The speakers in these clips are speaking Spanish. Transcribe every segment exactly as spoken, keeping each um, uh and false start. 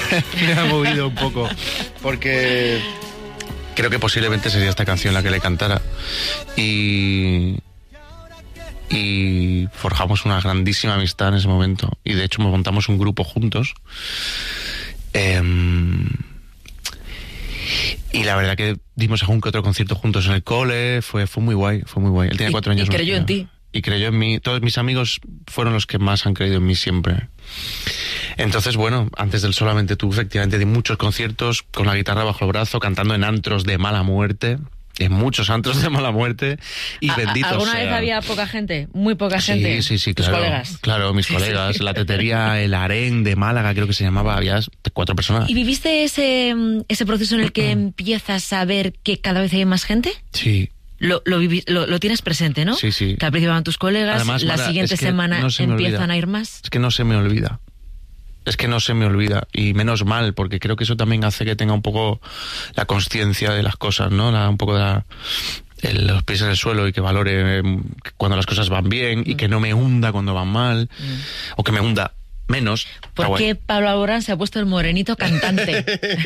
me ha movido un poco, porque creo que posiblemente sería esta canción la que le cantara. Y... y forjamos una grandísima amistad en ese momento. Y de hecho montamos un grupo juntos. Eh... Y la verdad que dimos algún que otro concierto juntos en el cole, fue, fue muy guay, fue muy guay. Él tenía cuatro años. Y creyó en ti. Y creyó en mí. Todos mis amigos fueron los que más han creído en mí siempre. Entonces, bueno, antes del Solamente Tú, efectivamente, di muchos conciertos con la guitarra bajo el brazo, cantando en antros de mala muerte. En muchos antros de mala muerte. Y bendito sea. ¿Alguna vez había poca gente? Muy poca sí, gente. Sí, sí, ¿Tus claro. colegas? Claro, mis colegas. La tetería, el Harén de Málaga, creo que se llamaba. Había cuatro personas. ¿Y viviste ese, ese proceso en el que empiezas a ver que cada vez hay más gente? Sí. Lo, lo, vivi, lo, lo tienes presente, ¿no? Sí, sí. Que al principio van tus colegas, Además, la Mara, siguiente es que semana no se me empiezan olvida. a ir más. Es que no se me olvida. Es que no se me olvida. Y menos mal, porque creo que eso también hace que tenga un poco la conciencia de las cosas, ¿no? La, un poco de la, el, los pies en el suelo y que valore eh, cuando las cosas van bien y que no me hunda cuando van mal. Mm. O que me hunda menos. ¿Por qué Pablo Alborán se ha puesto el morenito cantante?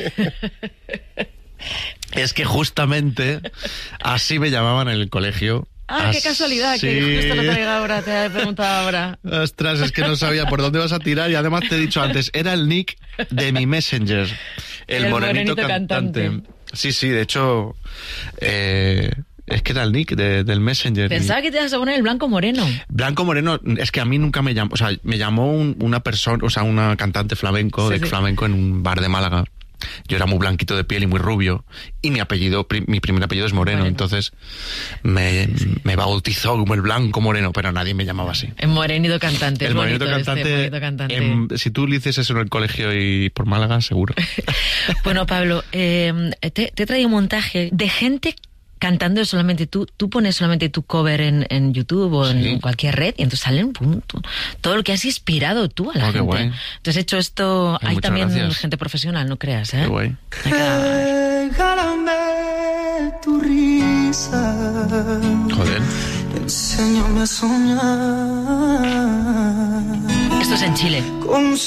Es que justamente así me llamaban en el colegio. Ah, así... qué casualidad, que justo lo traiga ahora, te he preguntado ahora. Ostras, es que no sabía por dónde vas a tirar y además te he dicho antes, era el nick de mi Messenger, el, el morenito, morenito cantante. cantante. Sí, sí, de hecho, eh, es que era el nick de, del Messenger. Pensaba y... que te ibas a poner el Blanco Moreno. Blanco Moreno, es que a mí nunca me llamó, o sea, me llamó un, una persona, o sea, una cantante flamenco, sí, de sí. flamenco en un bar de Málaga. Yo era muy blanquito de piel y muy rubio y mi apellido, mi primer apellido es Moreno, Moreno. Entonces me, sí, sí. me bautizó como el Blanco Moreno, pero nadie me llamaba así. El morenito cantante. El morenito cantante, este, morenito cantante. En, si tú le dices eso en el colegio y por Málaga, seguro. Bueno, Pablo, eh, te, te he traído un montaje de gente cantando solamente tú, tú pones solamente tu cover en, en YouTube o sí. en cualquier red y entonces salen pum, tú, todo lo que has inspirado tú a la oh, gente. Qué guay. Entonces he hecho esto, eh, hay también gracias. gente profesional, no creas, ¿eh? Qué guay. Regálame tu risa. Joder. Enséñame a soñar. Esto es en Chile. Con